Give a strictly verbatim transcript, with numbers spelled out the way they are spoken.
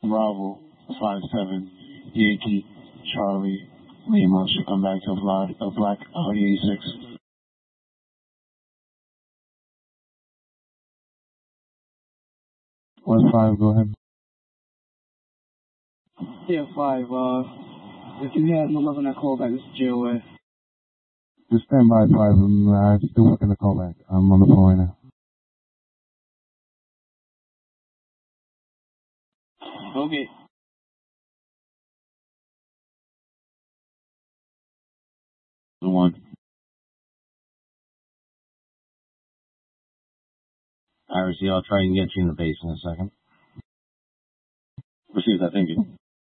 Bravo, five seven, Yankee, Charlie, Lima should come back to a black, a black Audi A six. One five, go ahead. Yeah, five, uh, if you had no love on that callback, this is J O A. Just stand by, five. I'm uh, still working the callback. I'm on the phone right now. Okay. The one. Iris, I'll try and get you in the base in a second. Received that, thank you.